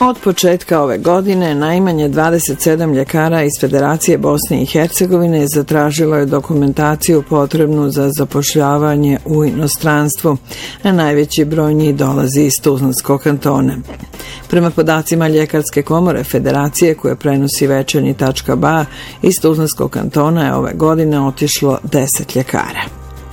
Od početka ove godine najmanje 27 ljekara iz Federacije Bosne i Hercegovine zatražilo je dokumentaciju potrebnu za zapošljavanje u inostranstvu, a najveći broj njih dolazi iz Tuzlanskog kantona. Prema podacima Ljekarske komore Federacije koje prenosi Večernji.ba, iz Tuzlanskog kantona je ove godine otišlo 10 ljekara.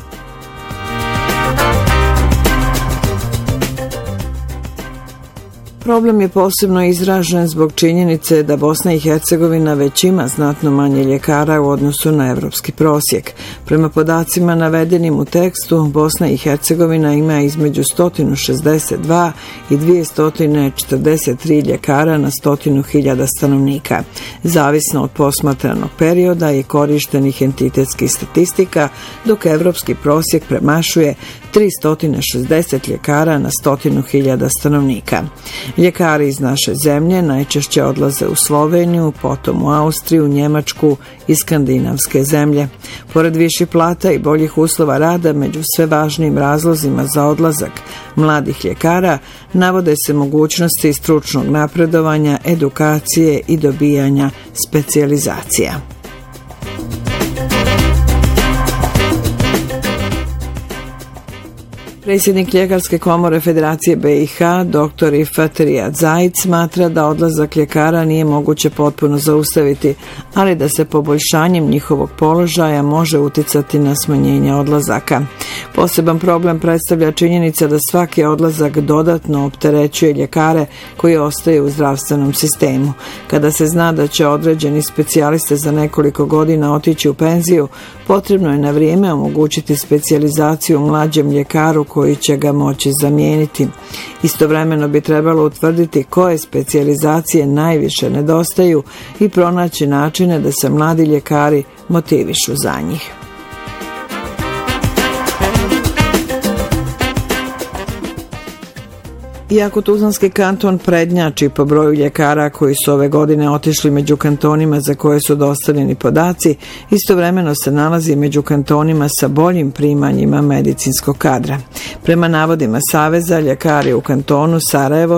Problem je posebno izražen zbog činjenice da Bosna i Hercegovina već ima znatno manje ljekara u odnosu na evropski prosjek. Prema podacima navedenim u tekstu, Bosna i Hercegovina ima između 162 i 243 ljekara na 100.000 stanovnika, zavisno od posmatranog perioda i korištenih entitetskih statistika, dok evropski prosjek premašuje 360 ljekara na 100.000 stanovnika. Ljekari iz naše zemlje najčešće odlaze u Sloveniju, potom u Austriju, Njemačku i skandinavske zemlje. Pored viših plata i boljih uslova rada, među sve važnijim razlozima za odlazak mladih ljekara navode se mogućnosti stručnog napredovanja, edukacije i dobijanja specijalizacija. Predsjednik Ljekarske komore Federacije BiH, dr. Ifat Rijad Zaid, smatra da odlazak ljekara nije moguće potpuno zaustaviti, ali da se poboljšanjem njihovog položaja može uticati na smanjenje odlazaka. Poseban problem predstavlja činjenica da svaki odlazak dodatno opterećuje ljekare koji ostaju u zdravstvenom sistemu. Kada se zna da će određeni specijaliste za nekoliko godina otići u penziju, potrebno je na vrijeme omogućiti specijalizaciju mlađem ljekaru koji će ga moći zamijeniti. Istovremeno bi trebalo utvrditi koje specijalizacije najviše nedostaju i pronaći načine da se mladi ljekari motivišu za njih. Iako Tuzlanski kanton prednjači po broju ljekara koji su ove godine otišli među kantonima za koje su dostavljeni podaci, istovremeno se nalazi među kantonima sa boljim primanjima medicinskog kadra. Prema navodima Saveza, ljekari u kantonu Sarajevo